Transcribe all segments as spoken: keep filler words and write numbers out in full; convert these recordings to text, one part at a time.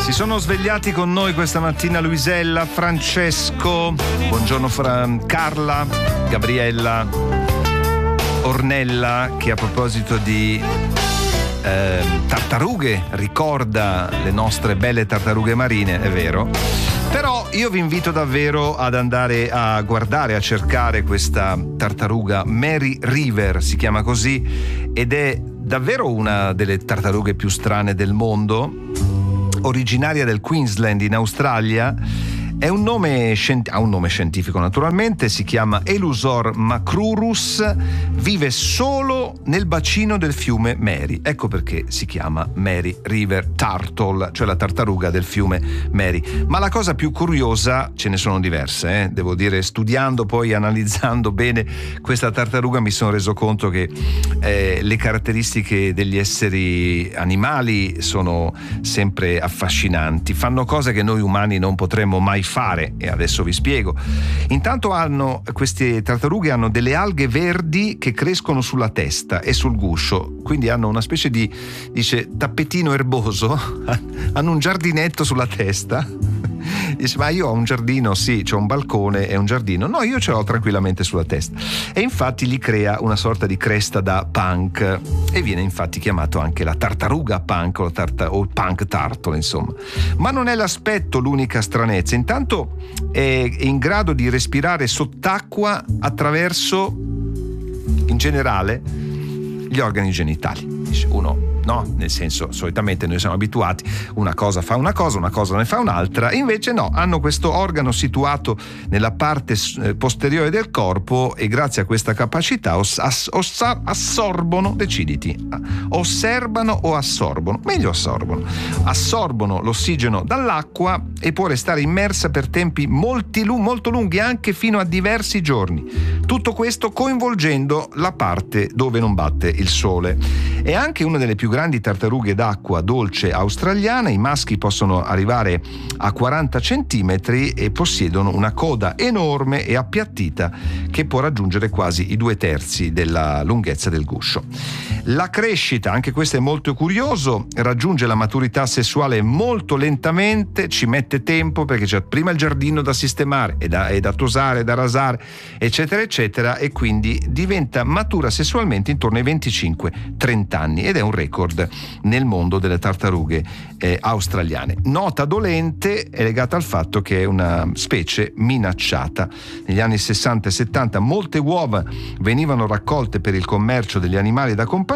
Si sono svegliati con noi questa mattina Luisella, Francesco, buongiorno Fra- Carla, Gabriella, Ornella, che a proposito di eh, tartarughe ricorda le nostre belle tartarughe marine, è vero. Però io vi invito davvero ad andare a guardare, a cercare questa tartaruga Mary River, si chiama così, ed è davvero una delle tartarughe più strane del mondo, originaria del Queensland in Australia. È un nome scient- ha un nome scientifico naturalmente, si chiama Elusor macrurus, vive solo nel bacino del fiume Mary, ecco perché si chiama Mary River Turtle, cioè la tartaruga del fiume Mary. Ma la cosa più curiosa, ce ne sono diverse, eh? Devo dire, studiando poi, analizzando bene questa tartaruga, mi sono reso conto che eh, le caratteristiche degli esseri animali sono sempre affascinanti, fanno cose che noi umani non potremmo mai fare, e adesso vi spiego. Intanto hanno queste tartarughe hanno delle alghe verdi che crescono sulla testa e sul guscio, quindi hanno una specie di, dice, tappetino erboso, hanno un giardinetto sulla testa. Dice, ma io ho un giardino, sì, c'ho un balcone e un giardino. No, io ce l'ho tranquillamente sulla testa. E infatti gli crea una sorta di cresta da punk, e viene infatti chiamato anche la tartaruga punk o, la tarta- o il punk turtle, insomma. Ma non è l'aspetto l'unica stranezza. Intanto è in grado di respirare sott'acqua attraverso, in generale, gli organi genitali. Dice uno, no, nel senso, solitamente noi siamo abituati, una cosa fa una cosa, una cosa ne fa un'altra, invece no, hanno questo organo situato nella parte posteriore del corpo, e grazie a questa capacità os- ass- ossa- assorbono, deciditi, osservano o assorbono, meglio assorbono, assorbono l'ossigeno dall'acqua e può restare immersa per tempi molti, molto lunghi, anche fino a diversi giorni. Tutto questo coinvolgendo la parte dove non batte il sole. È anche una delle più grandi tartarughe d'acqua dolce australiane. I maschi possono arrivare a quaranta centimetri e possiedono una coda enorme e appiattita che può raggiungere quasi i due terzi della lunghezza del guscio. La crescita, anche questo è molto curioso, raggiunge la maturità sessuale molto lentamente, ci mette tempo perché c'è prima il giardino da sistemare e da, e da tosare, da rasare, eccetera eccetera, e quindi diventa matura sessualmente intorno ai venticinque trenta anni, ed è un record nel mondo delle tartarughe eh, australiane. Nota dolente è legata al fatto che è una specie minacciata. Negli anni sessanta e settanta molte uova venivano raccolte per il commercio degli animali da compagnia,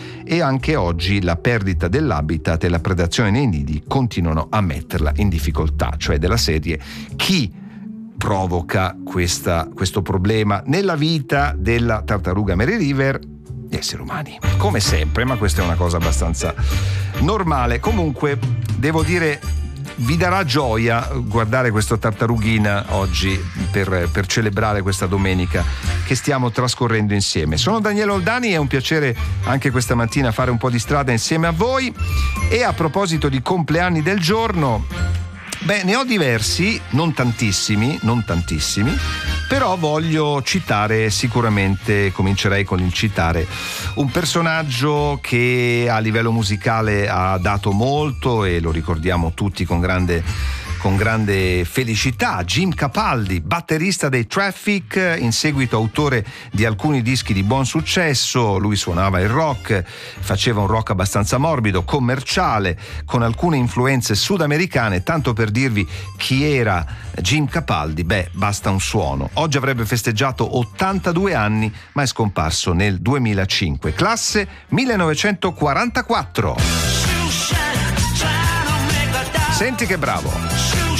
e anche oggi la perdita dell'habitat e la predazione nei nidi continuano a metterla in difficoltà, cioè della serie chi provoca questa, questo problema nella vita della tartaruga Mary River? Gli esseri umani, come sempre, ma questa è una cosa abbastanza normale. Comunque devo dire, vi darà gioia guardare questa tartarughina oggi per, per celebrare questa domenica che stiamo trascorrendo insieme. Sono Daniele Oldani, è un piacere anche questa mattina fare un po' di strada insieme a voi. E a proposito di compleanni del giorno, beh, ne ho diversi, non tantissimi, non tantissimi, però voglio citare sicuramente, comincerei con il citare un personaggio che a livello musicale ha dato molto e lo ricordiamo tutti con grande con grande felicità. Jim Capaldi, batterista dei Traffic, in seguito autore di alcuni dischi di buon successo. Lui suonava il rock, faceva un rock abbastanza morbido, commerciale, con alcune influenze sudamericane. Tanto per dirvi chi era Jim Capaldi, beh, basta un suono. Oggi avrebbe festeggiato ottantadue anni, ma è scomparso nel duemilacinque, classe millenovecentoquarantaquattro. Senti che bravo.